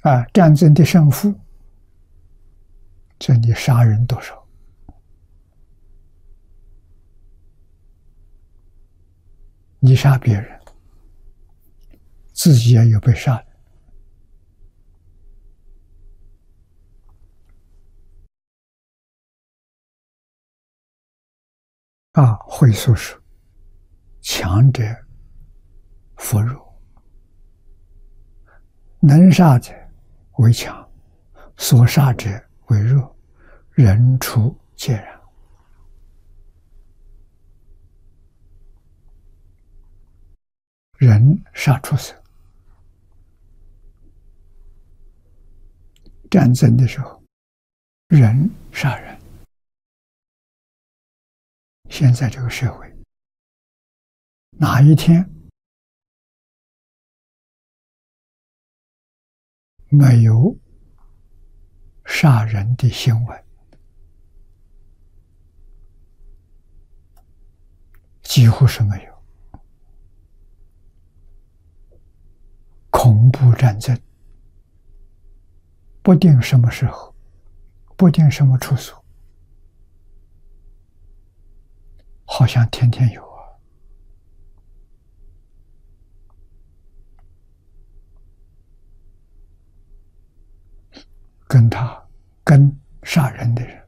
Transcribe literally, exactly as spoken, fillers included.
啊，战争的胜负，这你杀人多少？你杀别人，自己也有被杀的。啊，会说是强者扶弱，能杀者为强，所杀者为弱，人畜皆然。人杀畜生，战争的时候，人杀人。现在这个社会，哪一天没有杀人的新闻？几乎是没有。恐怖战争，不定什么时候，不定什么处所，好像天天有啊。跟他跟杀人的人